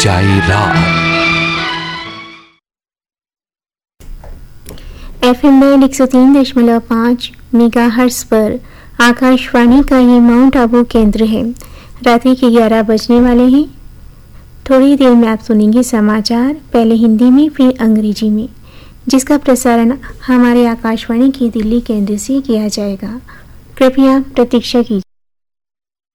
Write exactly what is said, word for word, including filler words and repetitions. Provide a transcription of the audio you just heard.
जाए रात। F M band एक सौ तीन दशमलव पाँच मेगाहर्ट्ज पर आकाशवाणी का ये माउंट आबू केंद्र है। रात्रि के ग्यारह बजने वाले हैं। थोड़ी देर में आप सुनेंगे समाचार, पहले हिंदी में फिर अंग्रेजी में, जिसका प्रसारण हमारे आकाशवाणी के दिल्ली केंद्र से किया जाएगा। कृपया प्रतीक्षा कीजिए।